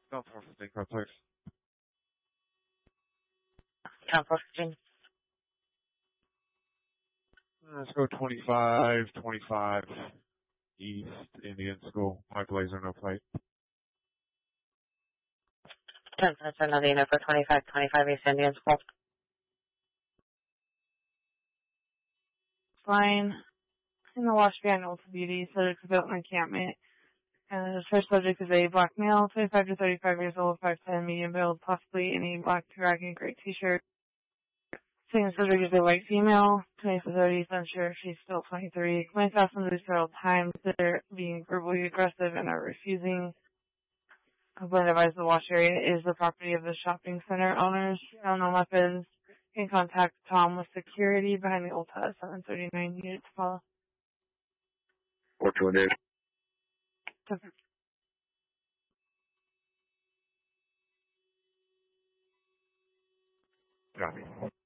Council 15, car please. Council 15. Let's go 25 East Indian School. White Blazer, no plate. 10 cents for Navina for 25 East Indian School. Flying in the wash behind Ulta Beauty, subject to built encampment. And the first subject is a black male, 25 to 35 years old, 5'10", medium build, possibly in a black dragon gray t-shirt. Second subject is a white female, 20 to 30, unsure if she's still 23. Went off on this several times. They're being verbally aggressive and are refusing. When advised the wash area is the property of the shopping center owners. No weapons. Can contact Tom with security behind the Ulta 739 unit to follow. What to do? Copy.